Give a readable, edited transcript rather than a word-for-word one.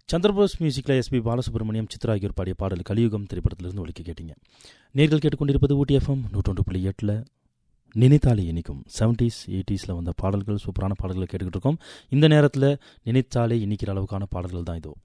சந்திரபோஸ் மியூசிக்கில் எஸ்பி பாலசுப்ரமணியம், சித்ரா ஆகியோர் பாடிய பாடல் கலியுகம் திரைப்படத்திலிருந்து ஒலிக்க கேட்டீங்க. நேர்கள் கேட்டுக்கொண்டிருப்பது ஊட்டி எஃப்எம் 101.8. நினைத்தாலே இனிக்கும் 70s 80s வந்த பாடல்கள், சூப்பரான பாடல்களை கேட்டுக்கிட்டு இருக்கோம். இந்த நேரத்தில் நினைத்தாலே இனிக்கிற அளவுக்கான பாடல்கள் தான் இதோ.